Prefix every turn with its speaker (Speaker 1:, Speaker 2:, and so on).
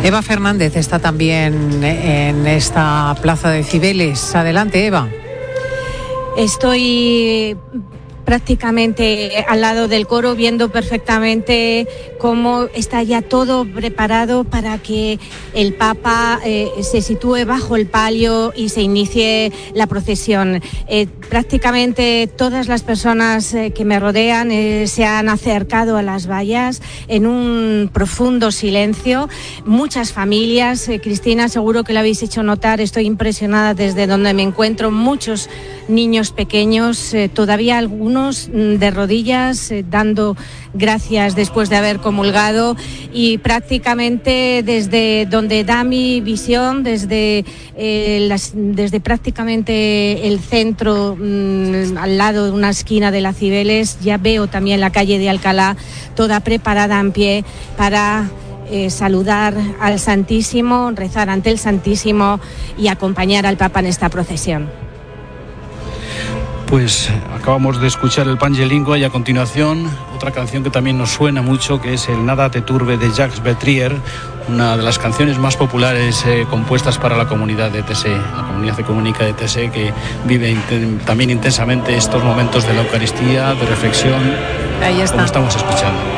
Speaker 1: Eva Fernández está también en esta plaza de Cibeles. Adelante, Eva.
Speaker 2: Estoy prácticamente al lado del coro, viendo perfectamente cómo está ya todo preparado para que el Papa se sitúe bajo el palio y se inicie la procesión. Prácticamente todas las personas que me rodean se han acercado a las vallas en un profundo silencio. Muchas familias, Cristina, seguro que lo habéis hecho notar, estoy impresionada desde donde me encuentro, muchos niños pequeños, todavía algunos de rodillas, dando gracias después de haber comulgado, y prácticamente desde donde da mi visión, desde prácticamente el centro, al lado de una esquina de la Cibeles, ya veo también la calle de Alcalá toda preparada en pie para saludar al Santísimo, rezar ante el Santísimo y acompañar al Papa en esta procesión.
Speaker 3: Pues acabamos de escuchar el Pange Lingua y a continuación otra canción que también nos suena mucho, que es el Nada te turbe de Jacques Betrier, una de las canciones más populares compuestas para la comunidad de TSE, la comunidad ecuménica de TSE, que vive también intensamente estos momentos de la Eucaristía, de reflexión,
Speaker 1: Ahí está,
Speaker 3: como estamos escuchando.